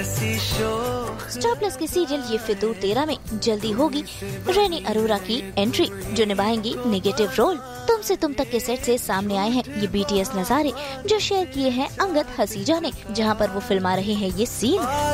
Star plus के serial ये फितूर 13 में जल्दी होगी रेनी अरोरा की एंट्री, जो निभाएंगी नेगेटिव रोल। तुमसे तुम तक के सेट से सामने आए हैं ये BTS नजारे, जो शेयर किए हैं अंगद हसीजा ने, जहां पर वो फिल्मा रहे हैं ये सीन।